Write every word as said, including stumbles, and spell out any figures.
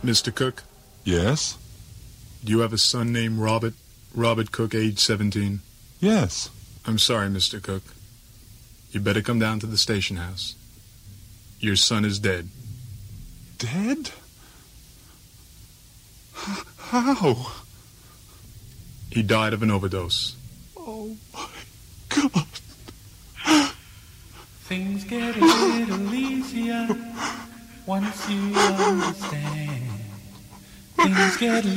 Mister Cook? Yes? Do you have a son named Robert? Robert Cook, age seventeen? Yes. I'm sorry, Mister Cook. You better come down to the station house. Your son is dead. Dead? How? He died of an overdose. Oh, my God. Things get a little easier once you understand. Things get a